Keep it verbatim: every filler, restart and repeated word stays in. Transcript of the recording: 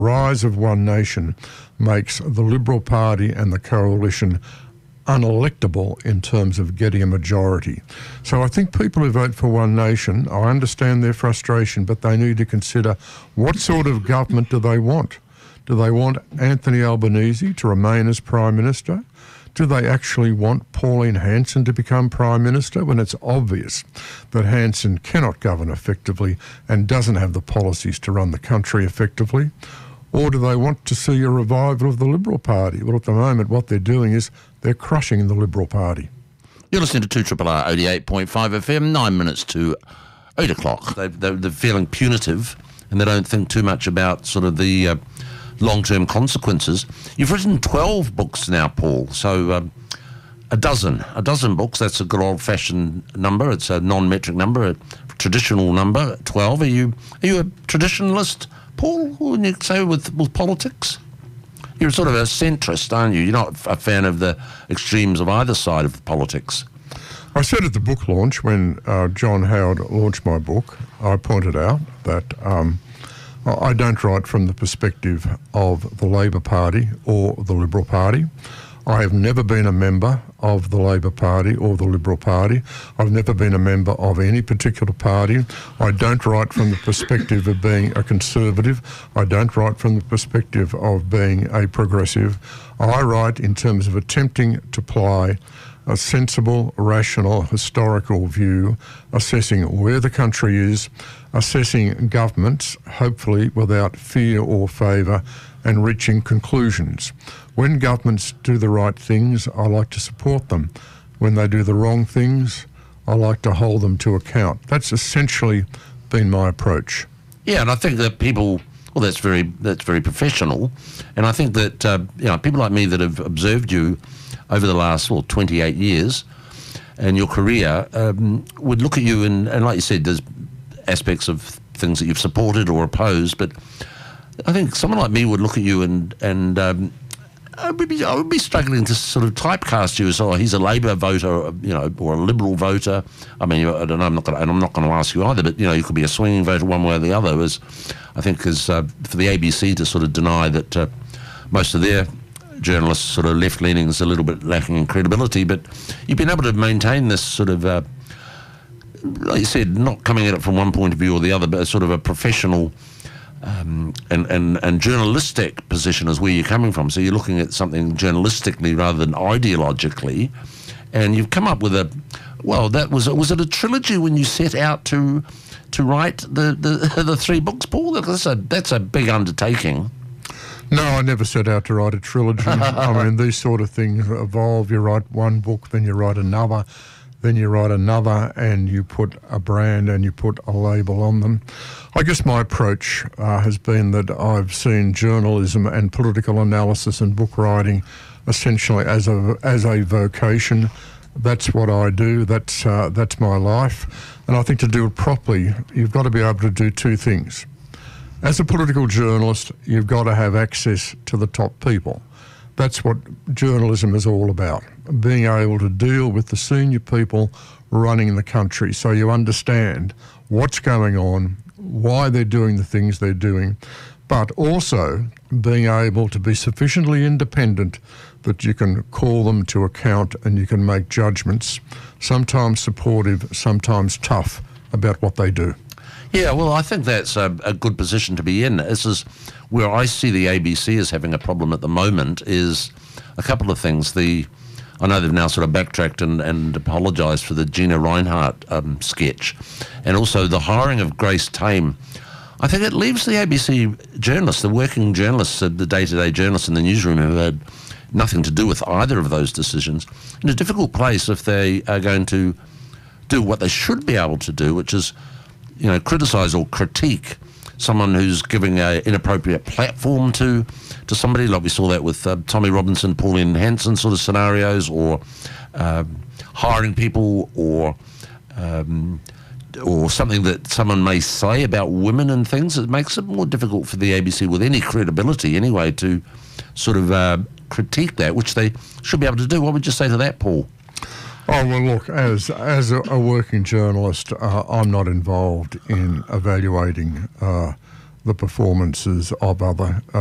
rise of One Nation makes the Liberal Party and the Coalition unelectable in terms of getting a majority. So I think people who vote for One Nation, I understand their frustration, but they need to consider what sort of government do they want? Do they want Anthony Albanese to remain as Prime Minister? Do they actually want Pauline Hanson to become Prime Minister when it's obvious that Hanson cannot govern effectively and doesn't have the policies to run the country effectively? Or do they want to see a revival of the Liberal Party? Well, at the moment, what they're doing is they're crushing the Liberal Party. You're listening to two R R R eighty-eight point five F M, nine minutes to eight o'clock. They, they're, they're feeling punitive and they don't think too much about sort of the uh, long-term consequences. You've written twelve books now, Paul, so um, a dozen, a dozen books. That's a good old-fashioned number. It's a non-metric number, a traditional number, twelve. Are you, are you a traditionalist, Paul, when you say with, with politics? You're sort of a centrist, aren't you? You're not a fan of the extremes of either side of politics. I said at the book launch, when uh, John Howard launched my book, I pointed out that um, I don't write from the perspective of the Labor Party or the Liberal Party. I have never been a member of the Labor Party or the Liberal Party. I've never been a member of any particular party. I don't write from the perspective of being a conservative. I don't write from the perspective of being a progressive. I write in terms of attempting to apply a sensible, rational, historical view, assessing where the country is, assessing governments, hopefully without fear or favour, and reaching conclusions. When governments do the right things, I like to support them. When they do the wrong things, I like to hold them to account. That's essentially been my approach. Yeah, and I think that people, well, that's very that's very professional, and I think that uh, you know, people like me that have observed you over the last, well, twenty-eight years and your career um, would look at you and, and like you said, there's aspects of things that you've supported or opposed, but I think someone like me would look at you and and um, I would be I would be struggling to sort of typecast you as, oh, he's a Labor voter, you know, or a Liberal voter. I mean, I don't know. I'm not going, and I'm not going to ask you either. But you know, you could be a swinging voter one way or the other. As I think, as uh, for the A B C to sort of deny that uh, most of their journalists sort of left leaning is a little bit lacking in credibility. But you've been able to maintain this sort of, uh, like you said, not coming at it from one point of view or the other, but a sort of a professional. Um, and, and, and journalistic position is where you're coming from. So you're looking at something journalistically rather than ideologically, and you've come up with a, well, that was was it a trilogy when you set out to to write the, the, the three books, Paul? That's a, that's a big undertaking. No, I never set out to write a trilogy. I mean, these sort of things evolve. You write one book, then you write another, then you write another, and you put a brand and you put a label on them. I guess my approach uh, has been that I've seen journalism and political analysis and book writing essentially as a as a vocation. That's what I do. That's uh, that's my life. And I think to do it properly, you've got to be able to do two things. As a political journalist, you've got to have access to the top people. That's what journalism is all about, being able to deal with the senior people running the country so you understand what's going on, why they're doing the things they're doing, but also being able to be sufficiently independent that you can call them to account and you can make judgments, sometimes supportive, sometimes tough, about what they do. Yeah, well, I think that's a, a good position to be in. This is where I see the A B C as having a problem at the moment is a couple of things. The I know they've now sort of backtracked and, and apologised for the Gina Reinhardt um, sketch, and also the hiring of Grace Tame. I think it leaves the A B C journalists, the working journalists, the day-to-day journalists in the newsroom who had nothing to do with either of those decisions, in a difficult place if they are going to do what they should be able to do, which is, you know, criticise or critique someone who's giving an inappropriate platform to to somebody, like we saw that with uh, Tommy Robinson, Pauline Hanson sort of scenarios, or um, hiring people, or um, or something that someone may say about women and things. It makes it more difficult for the A B C, with any credibility anyway, to sort of uh, critique that, which they should be able to do. What would you say to that, Paul? Oh, well, look, as as a, a working journalist, uh, I'm not involved in evaluating uh, the performances of other